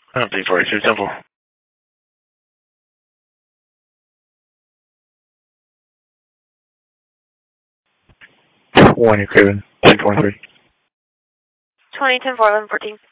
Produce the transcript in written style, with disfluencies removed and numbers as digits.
B42 Temple. 1, you're clearing 1023. 20, 10, 4, 11, 14.